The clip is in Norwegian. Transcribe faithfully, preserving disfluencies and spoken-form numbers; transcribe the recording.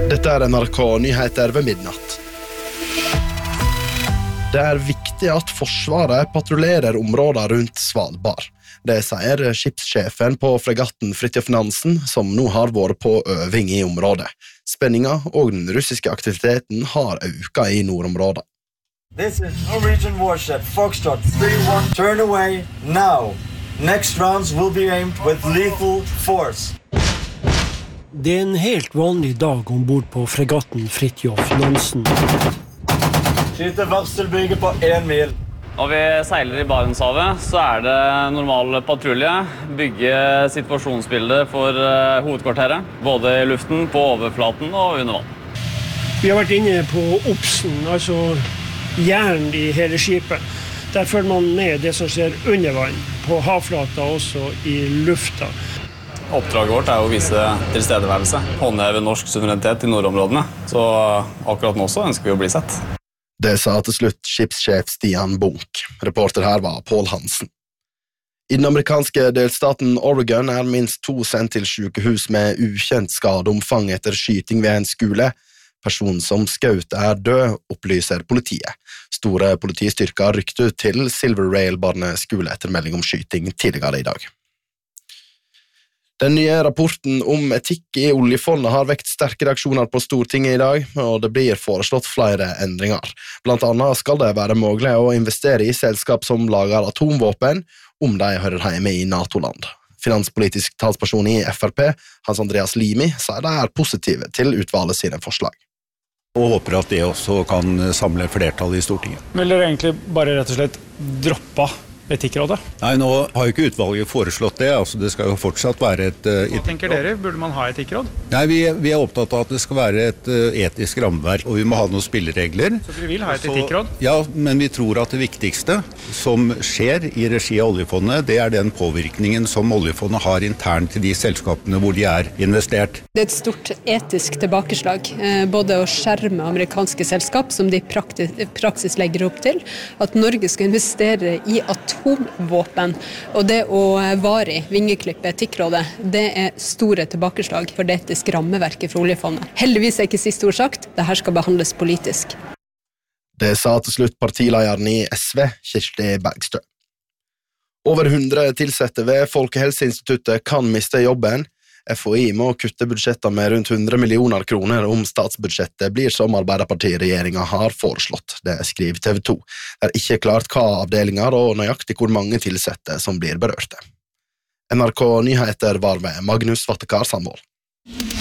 Dette er N R K-nyheter ved midnatt. Det er viktig at Forsvaret patruljerer områder rundt Svalbard. Det sier skipssjefen på fregatten Fridtjof Nansen, som nå har vært på øving i området. Spenninga og den russiske aktiviteten har økt i nordområdet. This is Norwegian warship Foxtrot three one. Turn away now. Next rounds will be aimed with lethal force. Det er en helt vanlig dag ombord på fregatten Fridtjof Nansen. Skyter varselbygget på en mil. Når vi seiler i Barentshavet, så er det normal patrulje. Bygge situasjonsbildet for uh, hovedkvarteret, både i luften, på overflaten og under vann. Vi har vært inne på opsen, altså jern i hele skipet. Der følger man med det som skjer under vann, på havflata og også i lufta. Oppdraget vårt er å vise tilstedeværelse, håndheve norsk suverenitet i nordområdene. Så akkurat nå så ønsker vi å bli sett. Det sa til slutt skipssjef Stian Bunk. Reporter her var Paul Hansen. I den amerikanske delstaten Oregon er minst to sendt til sykehus med ukjent skadeomfang etter skyting ved en skole. Personen som skjøt er død, opplyser politiet. Store politistyrker rykte ut til Silver Rail barneskole etter melding om skyting tidligere i dag. Den nye rapporten om etikk i oljefondet har vekt sterke reaksjoner på Stortinget i dag, og det blir foreslått flere endringer. Blant annet skal det være mulig å investere i selskap som lager atomvåpen, om de hører hjemme i NATO-land. Finanspolitisk talsperson i F R P, Hans Andreas Limi, sier de er positive til utvalget sine forslag. Og håper at det også kan samle flertall i Stortinget. Vil dere egentlig bare rett og slett droppa Etikkrådet? Nei, nå har jo ikke utvalget foreslått det, altså det skal jo fortsatt være et... Uh, Hva tenker dere? Burde man ha etikkråd? Nei, vi, vi er opptatt av at det skal være et uh, etisk rammeverk, og vi må ha noen spilleregler. Så dere vil ha et Så, etikkråd? Ja, men vi tror at det viktigste som skjer i regi av oljefondet, det er den påvirkningen som oljefondet har internt til de selskapene hvor de er investert. Det er et stort etisk tilbakeslag, både å skjerme amerikanske selskap, som de praktis, praksis legger opp til, at Norge skal investere i atomvåpen, og det å varig vingeklippe Etikkrådet, det er store tilbakeslag for det etiske rammeverket for oljefondet. Heldigvis er ikke siste ord sagt, det her skal behandles politisk. Det sa til slutt partilederen i S V, Kirsti Bergstø. Over hundre tilsatte ved Folkehelseinstituttet kan miste jobben. F H I må kutte budsjettet med rundt hundre millioner kroner om statsbudsjettet blir som Arbeiderparti-regjeringen har foreslått. Det skriver T V to. Det er ikke klart hva avdelinger og nøyaktig hvor mange tilsatte som blir berørte. N R K-nyheter var ved Magnus Vattekar Sandvold.